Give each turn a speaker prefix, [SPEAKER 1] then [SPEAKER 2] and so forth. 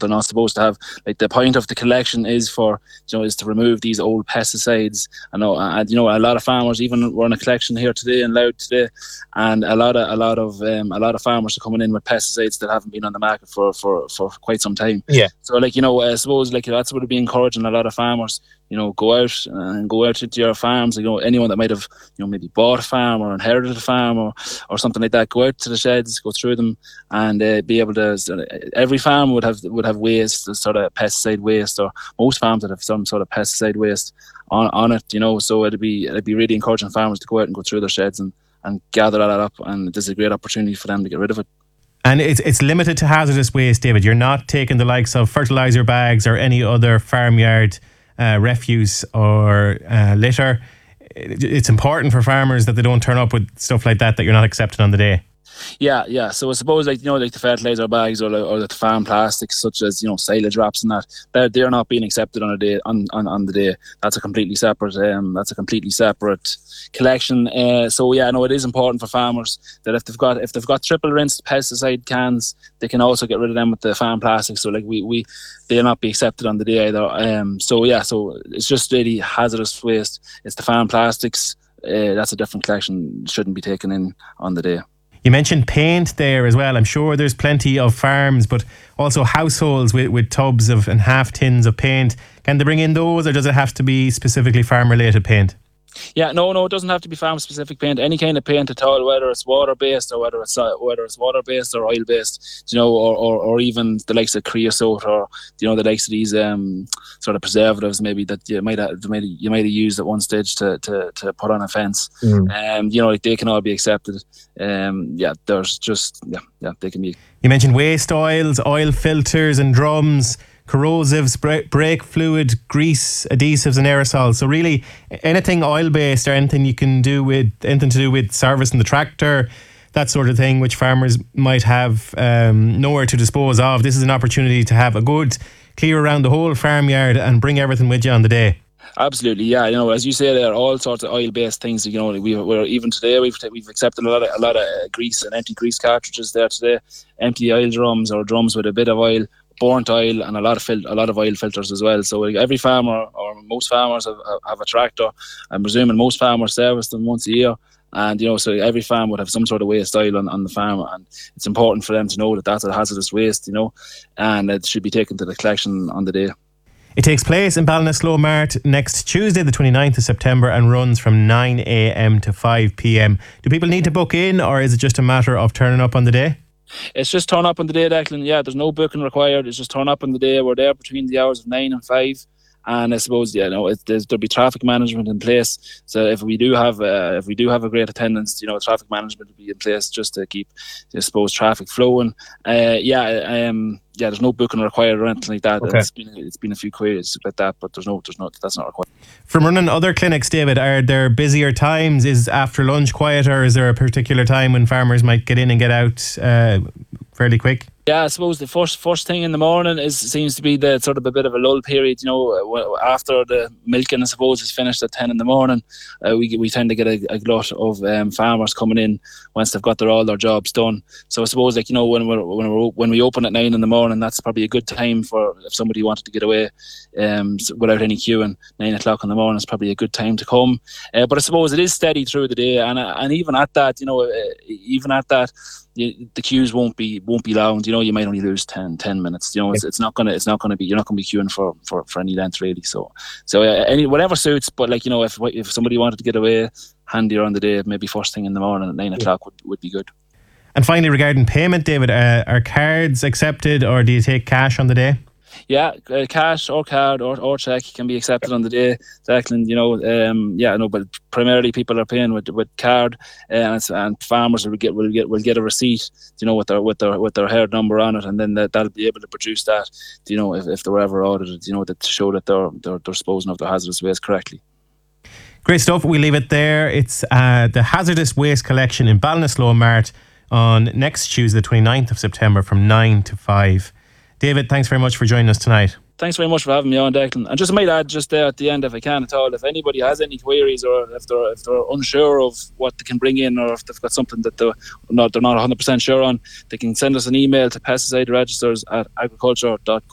[SPEAKER 1] they're not supposed to have. Like, the point of the collection is is to remove these old pesticides. I know, and a lot of farmers even run a collection here today in Louth today, and a lot of farmers are coming in with pesticides that haven't been on the market for quite some time.
[SPEAKER 2] Yeah.
[SPEAKER 1] So I suppose that's what would be encouraging a lot of farmers. Go out to your farms. Anyone that might have maybe bought a farm or inherited a farm or something like that, go out to the sheds, go through them, and be able to. Every farm would have waste, sort of pesticide waste, or most farms would have some sort of pesticide waste on it. So it'd be really encouraging farmers to go out and go through their sheds and gather that up, and there's a great opportunity for them to get rid of it.
[SPEAKER 3] And it's limited to hazardous waste, David. You're not taking the likes of fertiliser bags or any other farmyard refuse or litter. It's important for farmers that they don't turn up with stuff like that you're not accepting on the day.
[SPEAKER 1] Yeah. So I suppose like the fertiliser bags or the farm plastics, such as silage wraps and that, they're not being accepted on a day on the day. That's a completely separate collection. It is important for farmers that if they've got triple rinsed pesticide cans, they can also get rid of them with the farm plastics. So like they'll not be accepted on the day either. So it's just really hazardous waste. It's the farm plastics. That's a different collection. Shouldn't be taken in on the day.
[SPEAKER 3] You mentioned paint there as well. I'm sure there's plenty of farms, but also households with tubs and half tins of paint. Can they bring in those, or does it have to be specifically farm-related paint?
[SPEAKER 1] Yeah, no, it doesn't have to be farm-specific paint. Any kind of paint at all, whether it's water-based or whether it's water-based or oil-based, or even the likes of creosote or the likes of these sort of preservatives maybe that you might have used at one stage to put on a fence. They can all be accepted. There's just they can be.
[SPEAKER 3] You mentioned waste oils, oil filters and drums, corrosives, brake fluid, grease, adhesives and aerosols. So really anything oil-based or anything you can do with anything to do with servicing the tractor, that sort of thing, which farmers might have nowhere to dispose of. This is an opportunity to have a good clear around the whole farmyard and bring everything with you on the day.
[SPEAKER 1] Absolutely, yeah. As you say, there are all sorts of oil-based things. We're even today we've accepted a lot of grease and empty grease cartridges there today, empty oil drums or drums with a bit of oil, burnt oil, and a lot of oil filters as well. So every farmer or most farmers have a tractor. I'm presuming most farmers service them once a year, and so every farm would have some sort of waste oil on the farm, and it's important for them to know that that's a hazardous waste, and it should be taken to the collection on the day.
[SPEAKER 3] It takes place in Ballinasloe Mart next Tuesday the 29th of September and runs from 9 a.m. to 5 p.m. Do people need to book in, or is it just a matter of turning up on the day?
[SPEAKER 1] It's just turn up on the day, Declan. Yeah, there's no booking required. It's just turn up on the day. We're there between the hours of 9 and 5. And I suppose there'll be traffic management in place. So if we do have a great attendance, traffic management will be in place just to keep, I suppose, traffic flowing. There's no booking required or anything like that.
[SPEAKER 3] Okay.
[SPEAKER 1] It's been a few queries like that, but that's not required.
[SPEAKER 3] From running other clinics, David, are there busier times? Is after lunch quieter? Is there a particular time when farmers might get in and get out fairly quick?
[SPEAKER 1] Yeah, I suppose the first thing in the morning seems to be the sort of a bit of a lull period. After the milking, I suppose, is finished at 10 in the morning, we tend to get a glut of farmers coming in once they've got all their jobs done. So I suppose when we open at 9 in the morning, that's probably a good time for if somebody wanted to get away without any queuing. 9 o'clock in the morning is probably a good time to come. But I suppose it is steady through the day, and even at that, the queues won't be long. You might only lose 10 minutes. It's not gonna be, you're not gonna be queuing for any length really. So whatever suits. But if somebody wanted to get away handier on the day, maybe first thing in the morning at 9 o'clock would be good.
[SPEAKER 3] And finally, regarding payment, David, are cards accepted, or do you take cash on the day?
[SPEAKER 1] Yeah, cash or card or cheque can be accepted on the day, Declan. But primarily people are paying with card, and farmers will get a receipt, with their herd number on it, and then that'll be able to produce that, if they were ever audited, to show that they're disposing of their hazardous waste correctly.
[SPEAKER 3] Great stuff. We leave it there. It's the hazardous waste collection in Ballinasloe Mart on next Tuesday, the 29th of September from 9 to 5. David, thanks very much for joining us tonight.
[SPEAKER 1] Thanks very much for having me on, Declan. And just might add just there at the end, if I can at all, if anybody has any queries or if they're unsure of what they can bring in, or if they've got something that they're not 100% sure on, they can send us an email to pesticideregisters@agriculture.co.uk.